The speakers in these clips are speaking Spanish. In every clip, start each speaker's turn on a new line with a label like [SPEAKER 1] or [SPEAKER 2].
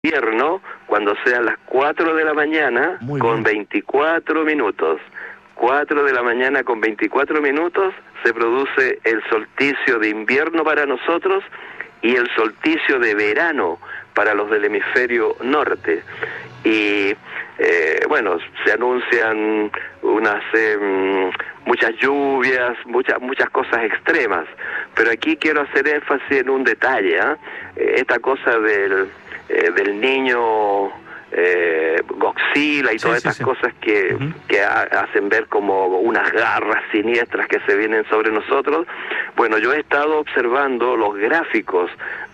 [SPEAKER 1] invierno, cuando sean las 4 de la mañana con 24 minutos. 4 de la mañana con 24 minutos se produce el solsticio de invierno para nosotros y el solsticio de verano para los del hemisferio norte. Y bueno, se anuncian muchas lluvias, muchas cosas extremas, pero aquí quiero hacer énfasis en un detalle, esta cosa del niño Godzilla y todas estas cosas que hacen ver como unas garras siniestras que se vienen sobre nosotros. Bueno, yo he estado observando los gráficos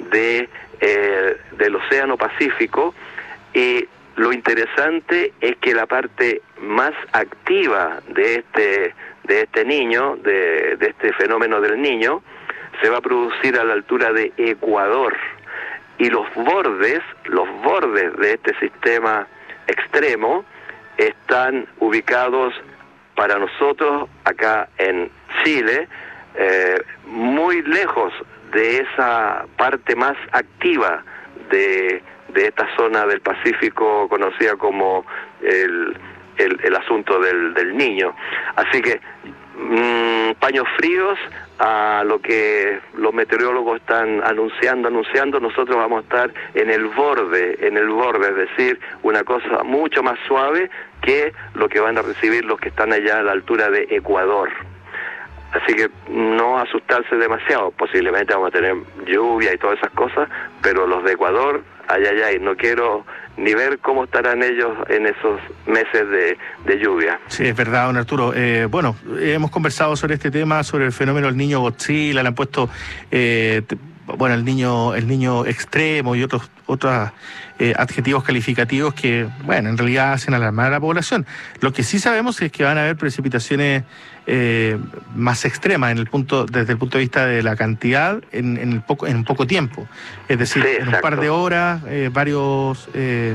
[SPEAKER 1] del Océano Pacífico y lo interesante es que la parte más activa de este niño, de este fenómeno del niño, se va a producir a la altura de Ecuador. Y los bordes de este sistema extremo están ubicados para nosotros acá en Chile, muy lejos de esa parte más activa de esta zona del Pacífico conocida como el asunto del niño. Así que paños fríos a lo que los meteorólogos están anunciando, nosotros vamos a estar en el borde, es decir, una cosa mucho más suave que lo que van a recibir los que están allá a la altura de Ecuador. Así que no asustarse demasiado, posiblemente vamos a tener lluvia y todas esas cosas, pero los de Ecuador, ay, no quiero ni ver cómo estarán ellos en esos meses de lluvia.
[SPEAKER 2] Sí, es verdad, don Arturo. Bueno, hemos conversado sobre este tema, sobre el fenómeno del niño Godzilla, le han puesto, bueno, el niño extremo y otros adjetivos calificativos que, bueno, en realidad hacen alarmar a la población. Lo que sí sabemos es que van a haber precipitaciones más extremas desde el punto de vista de la cantidad en poco tiempo. Es decir,
[SPEAKER 1] sí,
[SPEAKER 2] en un par de horas, varios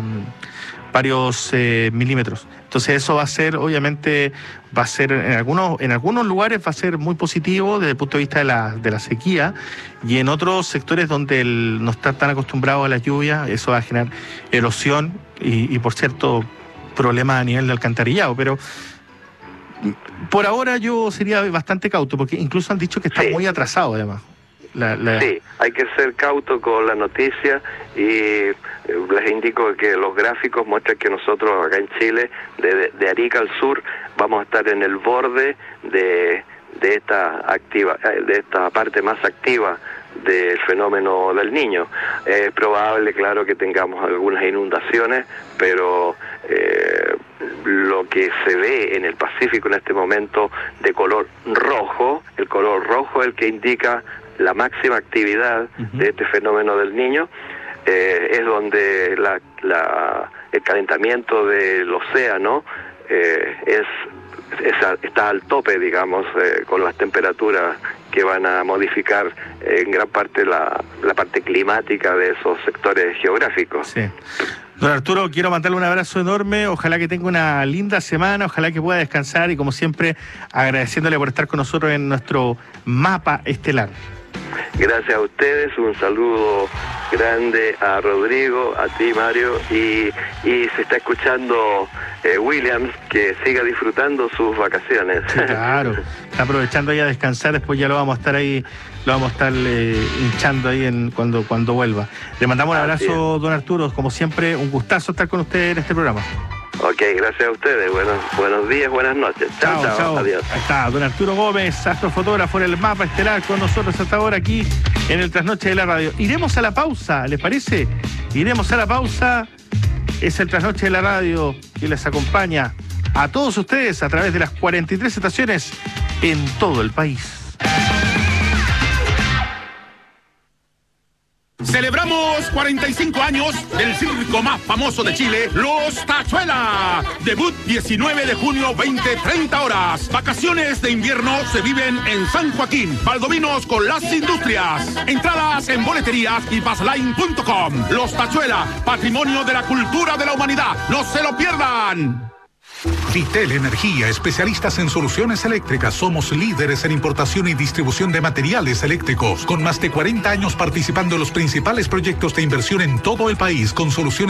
[SPEAKER 2] milímetros. Entonces eso va a ser, obviamente, en algunos lugares va a ser muy positivo desde el punto de vista de la sequía, y en otros sectores donde no está tan acostumbrado a la lluvia, eso va a generar erosión y por cierto, problemas a nivel de alcantarillado. Pero por ahora yo sería bastante cauto, porque incluso han dicho que está muy atrasado además.
[SPEAKER 1] Sí, hay que ser cauto con la noticia y les indico que los gráficos muestran que nosotros acá en Chile, de Arica al sur, vamos a estar en el borde de esta parte más activa del fenómeno del niño. Es probable, claro, que tengamos algunas inundaciones, pero lo que se ve en el Pacífico en este momento de color rojo, el color rojo es el que indica la máxima actividad de este fenómeno del niño, es donde el calentamiento del océano está al tope, digamos, con las temperaturas que van a modificar en gran parte la parte climática de esos sectores geográficos.
[SPEAKER 2] Sí. Don Arturo, quiero mandarle un abrazo enorme, ojalá que tenga una linda semana, ojalá que pueda descansar y, como siempre, agradeciéndole por estar con nosotros en nuestro mapa estelar.
[SPEAKER 1] Gracias a ustedes, un saludo grande a Rodrigo, a ti, Mario, y se está escuchando Williams, que siga disfrutando sus vacaciones.
[SPEAKER 2] Sí, claro, está aprovechando ya a descansar, después ya lo vamos a estar hinchando ahí cuando vuelva. Le mandamos un abrazo, don Arturo, como siempre, un gustazo estar con usted en este programa.
[SPEAKER 1] Ok, gracias a ustedes. Buenos días, buenas noches. Chao. Adiós.
[SPEAKER 2] Ahí está, don Arturo Gómez, astrofotógrafo en el mapa estelar, con nosotros hasta ahora aquí en el Trasnoche de la Radio. Iremos a la pausa, ¿les parece? Iremos a la pausa. Es el Trasnoche de la Radio que les acompaña a todos ustedes a través de las 43 estaciones en todo el país.
[SPEAKER 3] Celebramos 45 años del circo más famoso de Chile, Los Tachuela. Debut 19 de junio, 20-30 horas. Vacaciones de invierno se viven en San Joaquín. Valdovinos con las industrias. Entradas en boleterías y passline.com. Los Tachuela, patrimonio de la cultura de la humanidad. ¡No se lo pierdan!
[SPEAKER 4] Vitel Energía, especialistas en soluciones eléctricas. Somos líderes en importación y distribución de materiales eléctricos, con más de 40 años participando en los principales proyectos de inversión en todo el país, con soluciones